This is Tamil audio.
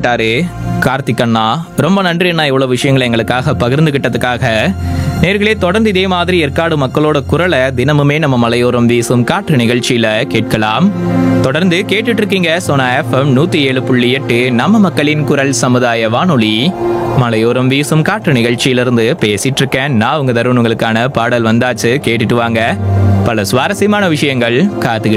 சொல்லிட்டாரு கார்த்திக் அண்ணா. ரொம்ப நன்றி அண்ணா, இவ்வளவு விஷயங்களை எங்களுக்காக பகிர்ந்துகிட்டதுக்காக. நேர்களே, தொடர்ந்து இதே மாதிரி ஏற்காடு மக்களோட குரலை தினமுமே நம்ம மலையோரம் வீசும் காற்று நிகழ்ச்சியில கேட்கலாம். தொடர்ந்து கேட்டுட்டு இருக்கீங்க சோனா FM 107.8 நம்ம மக்களின் குரல் சமுதாய வானொலி. மலையோரம் வீசும் காற்று நிகழ்ச்சியிலிருந்து பேசிட்டு இருக்கேன் நான் உங்க தருண். உங்களுக்கான பாடல் வந்தாச்சு, கேட்டுட்டு வாங்க. பல சுவாரஸ்யமான விஷயங்கள் காத்துக்கிட்டு